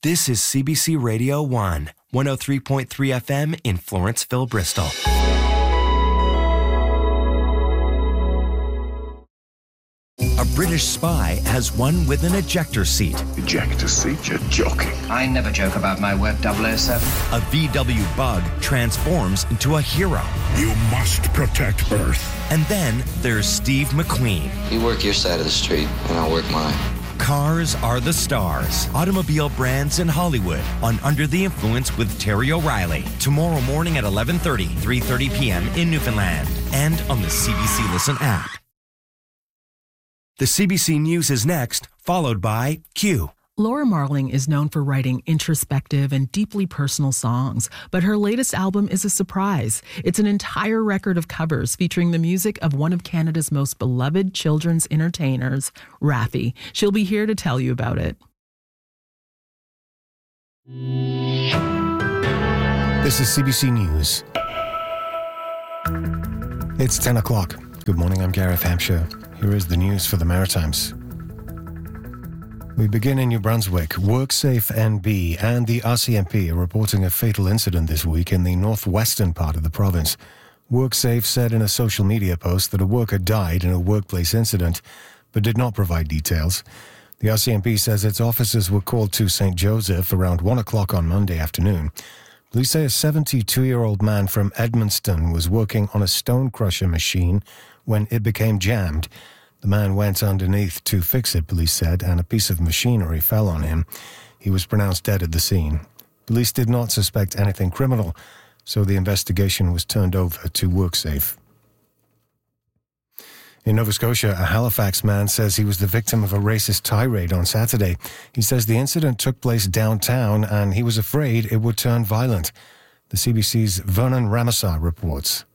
This is CBC Radio 1, 103.3 FM in Florenceville, Bristol. A British spy has one with an ejector seat. Ejector seat? You're joking. I never joke about my work, 007. A VW bug transforms into a hero. You must protect Earth. And then there's Steve McQueen. You work your side of the street, and I'll work mine. Cars are the stars. Automobile brands in Hollywood on Under the Influence with Terry O'Reilly. Tomorrow morning at 11:30, 3:30 p.m. in Newfoundland. And on the CBC Listen app. The CBC News is next, followed by Q. Laura Marling is known for writing introspective and deeply personal songs, but her latest album is a surprise. It's an entire record of covers featuring the music of one of Canada's most beloved children's entertainers, Raffi. She'll be here to tell you about it. This is CBC News. It's 10 o'clock. Good morning, I'm Gareth Hampshire. Here is the news for the Maritimes. We begin in New Brunswick. WorkSafe NB and the RCMP are reporting a fatal incident this week in the northwestern part of the province. WorkSafe said in a social media post that a worker died in a workplace incident, but did not provide details. The RCMP says its officers were called to St. Joseph around 1 o'clock on Monday afternoon. Police say a 72-year-old man from Edmundston was working on a stone crusher machine when it became jammed. The man went underneath to fix it, police said, and a piece of machinery fell on him. He was pronounced dead at the scene. Police did not suspect anything criminal, so the investigation was turned over to WorkSafe. In Nova Scotia, a Halifax man says he was the victim of a racist tirade on Saturday. He says the incident took place downtown and he was afraid it would turn violent. The CBC's Vernon Ramasar reports.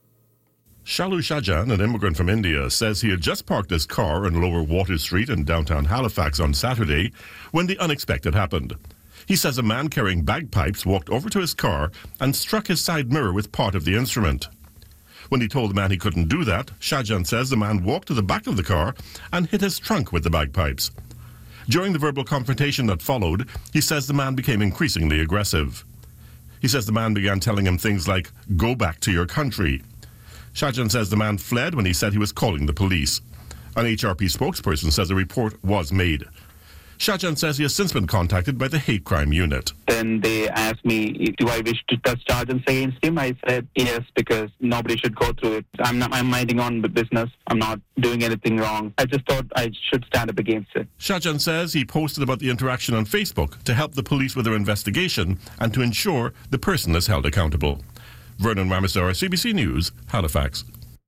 Shalu Shahjan, an immigrant from India, says he had just parked his car in Lower Water Street in downtown Halifax on Saturday when the unexpected happened. He says a man carrying bagpipes walked over to his car and struck his side mirror with part of the instrument. When he told the man he couldn't do that, Shahjan says the man walked to the back of the car and hit his trunk with the bagpipes. During the verbal confrontation that followed, he says the man became increasingly aggressive. He says the man began telling him things like, "Go back to your country." Shahjan says the man fled when he said he was calling the police. An HRP spokesperson says a report was made. Shahjan says he has since been contacted by the hate crime unit. Then they asked me, do I wish to press charges against him? I said yes, because nobody should go through it. I'm minding on the business. I'm not doing anything wrong. I just thought I should stand up against it. Shahjan says he posted about the interaction on Facebook to help the police with their investigation and to ensure the person is held accountable. Vernon Ramasar, CBC News, Halifax.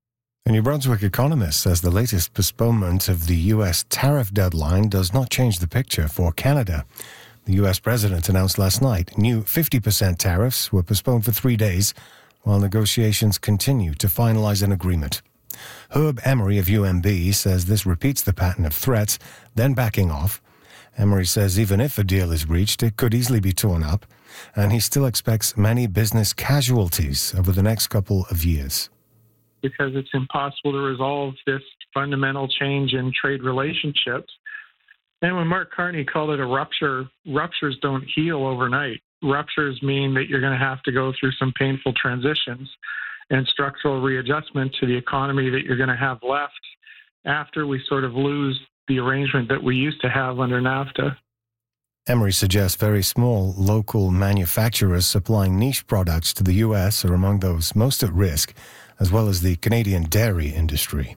A New Brunswick economist says the latest postponement of the U.S. tariff deadline does not change the picture for Canada. The U.S. president announced last night new 50% tariffs were postponed for 3 days while negotiations continue to finalize an agreement. Herb Emery of UMB says this repeats the pattern of threats, then backing off. Emery says even if a deal is reached, it could easily be torn up, and he still expects many business casualties over the next couple of years. Because it's impossible to resolve this fundamental change in trade relationships. And when Mark Carney called it a rupture, ruptures don't heal overnight. Ruptures mean that you're going to have to go through some painful transitions and structural readjustment to the economy that you're going to have left after we sort of lose the arrangement that we used to have under NAFTA. Emery suggests very small local manufacturers supplying niche products to the U.S. are among those most at risk, as well as the Canadian dairy industry.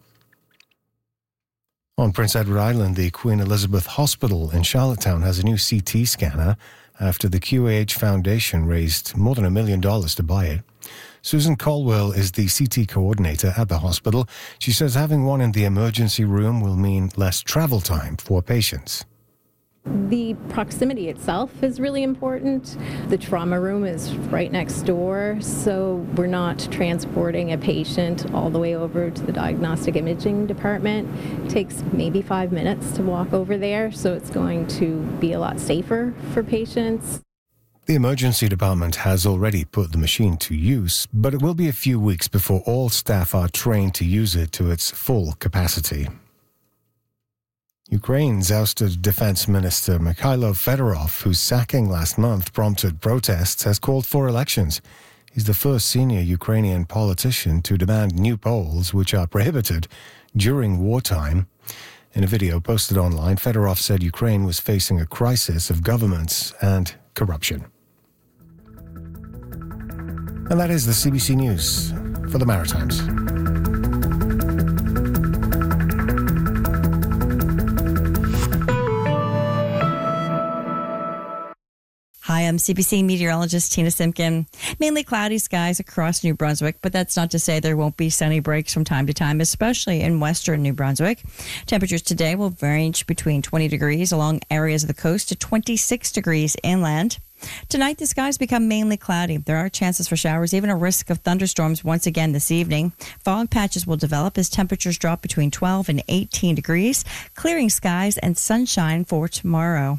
On Prince Edward Island, the Queen Elizabeth Hospital in Charlottetown has a new CT scanner after the QAH Foundation raised more than $1 million to buy it. Susan Colwell is the CT coordinator at the hospital. She says having one in the emergency room will mean less travel time for patients. The proximity itself is really important. The trauma room is right next door, so we're not transporting a patient all the way over to the diagnostic imaging department. It takes maybe 5 minutes to walk over there, so it's going to be a lot safer for patients. The emergency department has already put the machine to use, but it will be a few weeks before all staff are trained to use it to its full capacity. Ukraine's ousted Defense Minister Mikhailo Fedorov, whose sacking last month prompted protests, has called for elections. He's the first senior Ukrainian politician to demand new polls, which are prohibited during wartime. In a video posted online, Fedorov said Ukraine was facing a crisis of governance and corruption. And that is the CBC News for the Maritimes. Hi, I'm CBC meteorologist Tina Simpkin. Mainly cloudy skies across New Brunswick, but that's not to say there won't be sunny breaks from time to time, especially in western New Brunswick. Temperatures today will range between 20 degrees along areas of the coast to 26 degrees inland. Tonight, the skies become mainly cloudy. There are chances for showers, even a risk of thunderstorms once again this evening. Fog patches will develop as temperatures drop between 12 and 18 degrees, clearing skies and sunshine for tomorrow.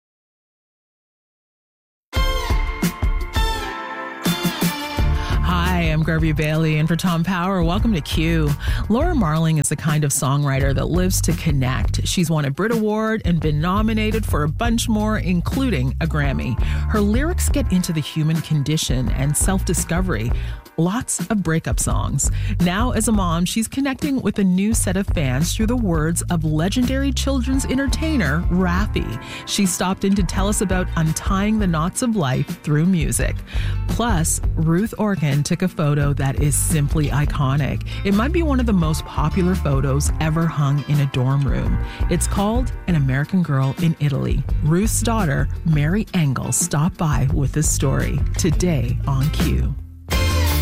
Hi, I'm Garvey Bailey, and for Tom Power, welcome to Q. Laura Marling is the kind of songwriter that lives to connect. She's won a Brit Award and been nominated for a bunch more, including a Grammy. Her lyrics get into the human condition and self-discovery. Lots of breakup songs. Now, as a mom, she's connecting with a new set of fans through the words of legendary children's entertainer, Raffi. She stopped in to tell us about untying the knots of life through music. Plus, Ruth Orkin took a photo that is simply iconic. It might be one of the most popular photos ever hung in a dorm room. It's called An American Girl in Italy. Ruth's daughter, Mary Engel, stopped by with this story today on Q.